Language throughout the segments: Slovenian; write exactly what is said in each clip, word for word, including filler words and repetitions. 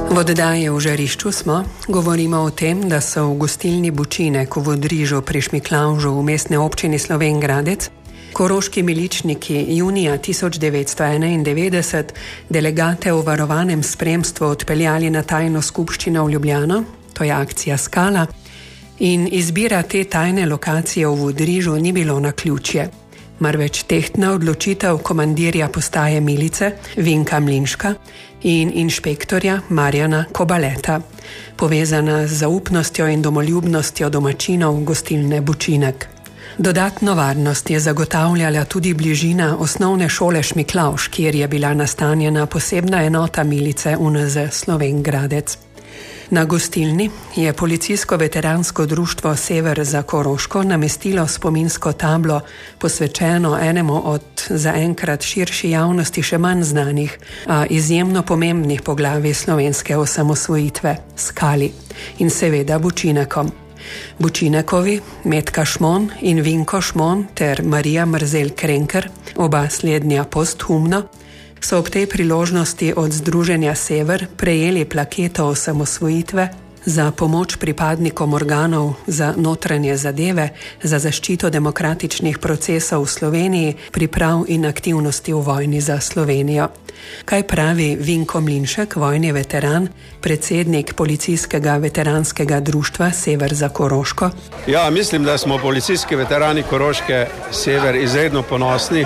V oddaji V žarišču smo, govorimo o tem, da so v gostilni Bučinek v Vodrižu pri Šmiklavžu v mestni občini Slovenj Gradec koroški miličniki junija tisoč devetsto enaindevetdeset delegate v varovanem spremstvu odpeljali na tajno skupščino v Ljubljano, to je akcija Skala, in izbira te tajne lokacije v Vodrižu ni bilo naključje, marveč tehtna odločitev komandirja postaje milice Vinka Mlinška in inšpektorja Marjana Kobaleta, povezana z zaupnostjo in domoljubnostjo domačinov gostilne Bučinek. Dodatno varnost je zagotavljala tudi bližina osnovne šole Šmiklavž, kjer je bila nastanjena posebna enota milice U N Z Slovenj Gradec. Na gostilni je policijsko-veteransko društvo Sever za Koroško namestilo spominsko tablo, posvečeno enemu od zaenkrat širši javnosti še manj znanih, a izjemno pomembnih poglavij slovenske osamosvojitve, Skali in seveda Bučinekom. Bučinekovi, Metka Šmon in Vinko Šmon ter Marija Mrzel Krenker, oba slednja posthumno, so ob tej priložnosti od Združenja Sever prejeli plaketo osamosvojitve za pomoč pripadnikom organov za notranje zadeve, za zaščito demokratičnih procesov v Sloveniji, priprav in aktivnosti v vojni za Slovenijo. Kaj pravi Vinko Mlinšek, vojni veteran, predsednik policijskega veteranskega društva Sever za Koroško? Ja, mislim, da smo policijski veterani Koroške Sever izredno ponosni,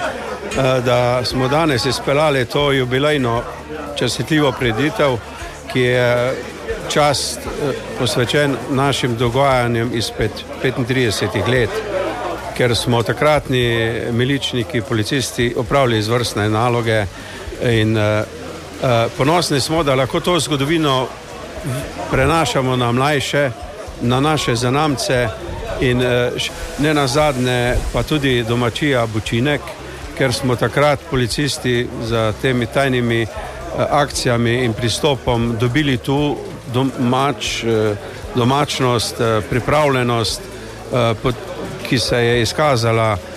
da smo danes izpeljali to jubilejno častitljivo prireditev, ki je čast posvečen našim dogajanjem izpred petintridesetih let, ker smo takratni miličniki, policisti opravili izvrstne naloge in uh, ponosni smo, da lahko to zgodovino prenašamo na mlajše, na naše zanamce in uh, ne nazadnje pa tudi domačija Bučinek, ker smo takrat policisti za temi tajnimi uh, akcijami in pristopom dobili tu domač, uh, domačnost, uh, pripravljenost, uh, pod, ki se je izkazala